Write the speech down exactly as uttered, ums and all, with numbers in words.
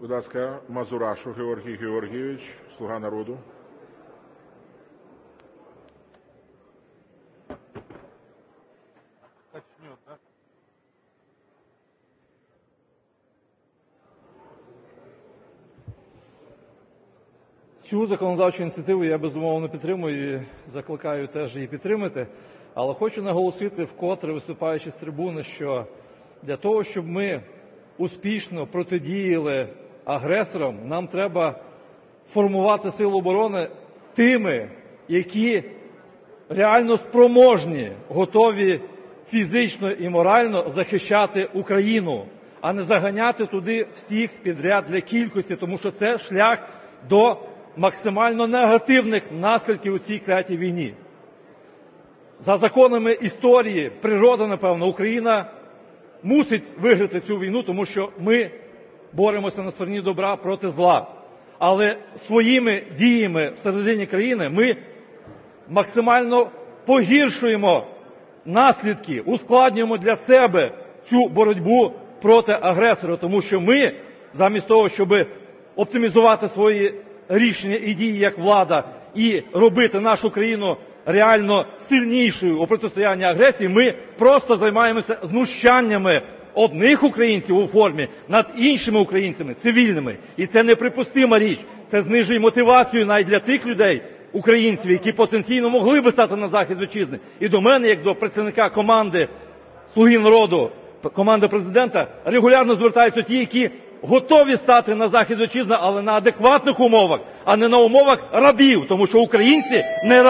Будь ласка, Мазурашу Георгій Георгійович, "Слуга народу". Цю законодавчу ініціативу я, безумовно, підтримую і закликаю теж її підтримати. Але хочу наголосити вкотре, виступаючи з трибуни, що для того, щоб ми успішно протидіяли агресорам, нам треба формувати сили оборони тими, які реально спроможні, готові фізично і морально захищати Україну, а не заганяти туди всіх підряд для кількості, тому що це шлях до максимально негативних наслідків у цій клятій війні. За законами історії, природи, напевно, Україна мусить виграти цю війну, тому що ми боремося на стороні добра проти зла. Але своїми діями всередині країни ми максимально погіршуємо наслідки, ускладнюємо для себе цю боротьбу проти агресора, тому що ми, замість того, щоб оптимізувати свої рішення і дії як влада і робити нашу країну реально сильнішою у протистоянні агресії, ми просто займаємося знущаннями одних українців у формі над іншими українцями, цивільними. І це неприпустима річ. Це знижує мотивацію навіть для тих людей, українців, які потенційно могли би стати на захист вітчизни. І до мене, як до представника команди "Слуги народу", команди президента, регулярно звертаються ті, які готові стати на захист вітчизни, але на адекватних умовах, а не на умовах рабів, тому що українці не